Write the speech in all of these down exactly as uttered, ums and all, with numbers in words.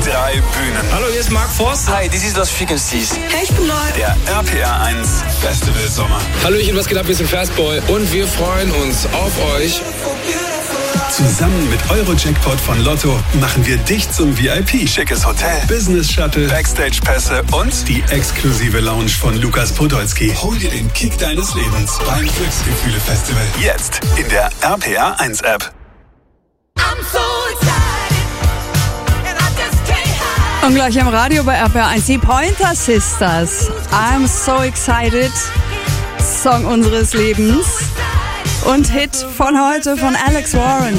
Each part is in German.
Drei Bühnen. Hallo, hier ist Mark Forster. Hi, this is Lost Frequencies. Hey, ich bin Leute. Der R P R eins Festival Sommer. Hallöchen, was geht ab? Wir sind Fastboy und wir freuen uns auf euch. Zusammen mit Eurojackpot von Lotto machen wir dich zum V I P. Schickes Hotel, Business Shuttle, Backstage-Pässe und die exklusive Lounge von Lukas Podolski. Hol dir den Kick deines Lebens beim Glücksgefühle-Festival. Jetzt in der R P R eins App. Und gleich im Radio bei R P R eins die Pointer Sisters. I'm so excited. Song unseres Lebens. Und Hit von heute von Alex Warren.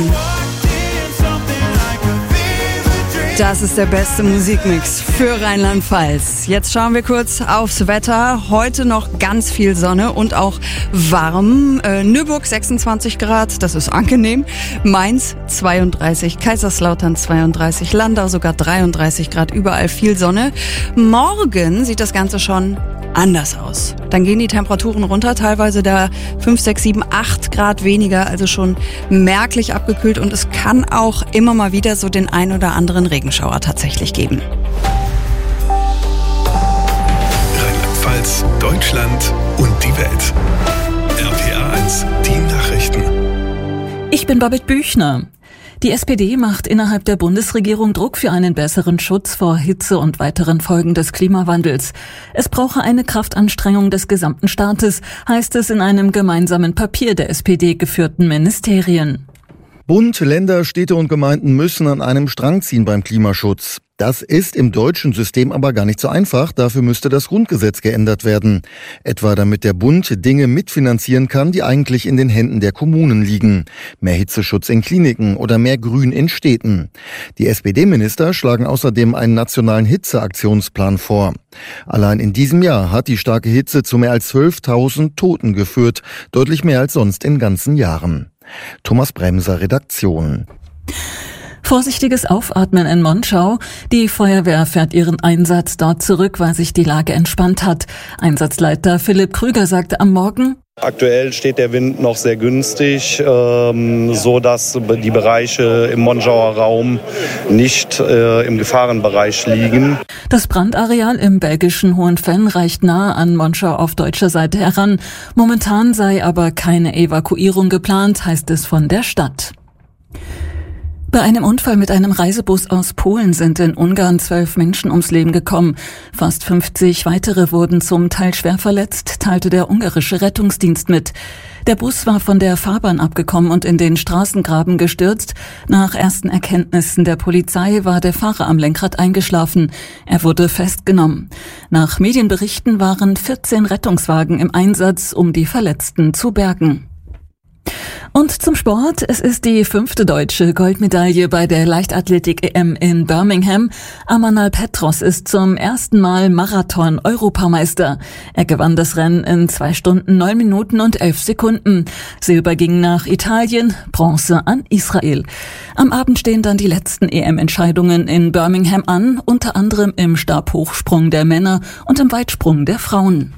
Das ist der beste Musikmix für Rheinland-Pfalz. Jetzt schauen wir kurz aufs Wetter. Heute noch ganz viel Sonne und auch warm. Äh, Nürburg sechsundzwanzig Grad, das ist angenehm. Mainz zweiunddreißig, Kaiserslautern zweiunddreißig, Landau sogar dreiunddreißig Grad, überall viel Sonne. Morgen sieht das Ganze schon anders aus. Dann gehen die Temperaturen runter, teilweise da fünf, sechs, sieben, acht Grad weniger, also schon merklich abgekühlt und es kann auch immer mal wieder so den ein oder anderen Regenschauer tatsächlich geben. Rheinland-Pfalz, Deutschland und die Welt. R P R eins, die Nachrichten. Ich bin Babette Büchner. Die S P D macht innerhalb der Bundesregierung Druck für einen besseren Schutz vor Hitze und weiteren Folgen des Klimawandels. Es brauche eine Kraftanstrengung des gesamten Staates, heißt es in einem gemeinsamen Papier der S P D-geführten Ministerien. Bund, Länder, Städte und Gemeinden müssen an einem Strang ziehen beim Klimaschutz. Das ist im deutschen System aber gar nicht so einfach. Dafür müsste das Grundgesetz geändert werden. Etwa damit der Bund Dinge mitfinanzieren kann, die eigentlich in den Händen der Kommunen liegen. Mehr Hitzeschutz in Kliniken oder mehr Grün in Städten. Die S P D-Minister schlagen außerdem einen nationalen Hitzeaktionsplan vor. Allein in diesem Jahr hat die starke Hitze zu mehr als zwölftausend Toten geführt. Deutlich mehr als sonst in ganzen Jahren. Thomas Bremser, Redaktion. Vorsichtiges Aufatmen in Monschau. Die Feuerwehr fährt ihren Einsatz dort zurück, weil sich die Lage entspannt hat. Einsatzleiter Philipp Krüger sagte am Morgen: Aktuell steht der Wind noch sehr günstig, ähm, so dass die Bereiche im Monschauer Raum nicht äh, im Gefahrenbereich liegen. Das Brandareal im belgischen Hohenfenn reicht nahe an Monschau auf deutscher Seite heran. Momentan sei aber keine Evakuierung geplant, heißt es von der Stadt. Bei einem Unfall mit einem Reisebus aus Polen sind in Ungarn zwölf Menschen ums Leben gekommen. Fast fünfzig weitere wurden zum Teil schwer verletzt, teilte der ungarische Rettungsdienst mit. Der Bus war von der Fahrbahn abgekommen und in den Straßengraben gestürzt. Nach ersten Erkenntnissen der Polizei war der Fahrer am Lenkrad eingeschlafen. Er wurde festgenommen. Nach Medienberichten waren vierzehn Rettungswagen im Einsatz, um die Verletzten zu bergen. Und zum Sport. Es ist die fünfte deutsche Goldmedaille bei der Leichtathletik-E M in Birmingham. Amanal Petros ist zum ersten Mal Marathon-Europameister. Er gewann das Rennen in zwei Stunden, neun Minuten und elf Sekunden. Silber ging nach Italien, Bronze an Israel. Am Abend stehen dann die letzten E M-Entscheidungen in Birmingham an, unter anderem im Stabhochsprung der Männer und im Weitsprung der Frauen.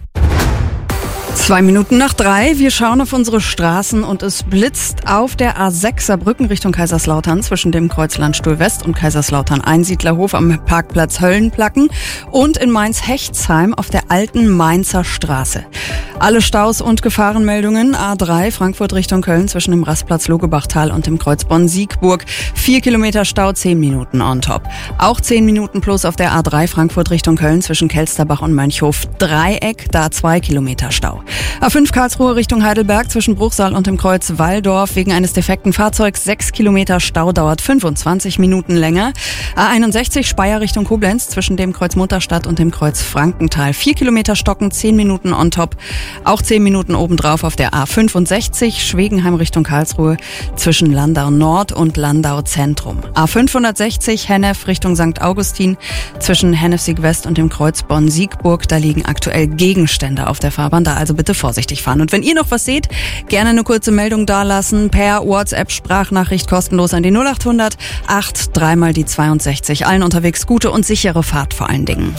Zwei Minuten nach drei. Wir schauen auf unsere Straßen und es blitzt auf der A sechs Saarbrücken Richtung Kaiserslautern zwischen dem Kreuz Landstuhl West und Kaiserslautern Einsiedlerhof am Parkplatz Höllenplacken und in Mainz-Hechtsheim auf der alten Mainzer Straße. Alle Staus und Gefahrenmeldungen: A drei Frankfurt Richtung Köln zwischen dem Rastplatz Logebachtal und dem Kreuz Bonn-Siegburg. Vier Kilometer Stau, zehn Minuten on top. Auch zehn Minuten plus auf der A drei Frankfurt Richtung Köln zwischen Kelsterbach und Mönchhof Dreieck, da zwei Kilometer Stau. A fünf Karlsruhe Richtung Heidelberg zwischen Bruchsal und dem Kreuz Walldorf wegen eines defekten Fahrzeugs sechs Kilometer Stau, dauert fünfundzwanzig Minuten länger. A einundsechzig Speyer Richtung Koblenz zwischen dem Kreuz Mutterstadt und dem Kreuz Frankenthal vier Kilometer stocken, zehn Minuten on top. Auch zehn Minuten obendrauf auf der A fünfundsechzig Schwegenheim Richtung Karlsruhe zwischen Landau Nord und Landau Zentrum. A fünfhundertsechzig Hennef Richtung Sankt Augustin zwischen Hennefsieg West und dem Kreuz Bonn-Siegburg. Da liegen aktuell Gegenstände auf der Fahrbahn, da also bitte vorsichtig fahren. Und wenn ihr noch was seht, gerne eine kurze Meldung dalassen per WhatsApp-Sprachnachricht kostenlos an die null acht hundert acht dreimal die zweiundsechzig. Allen unterwegs gute und sichere Fahrt vor allen Dingen.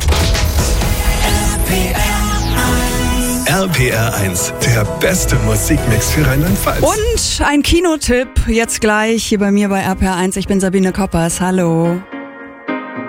R P R eins, der beste Musikmix für Rheinland-Pfalz. Und ein Kinotipp jetzt gleich hier bei mir bei R P R eins. Ich bin Sabine Koppers. Hallo.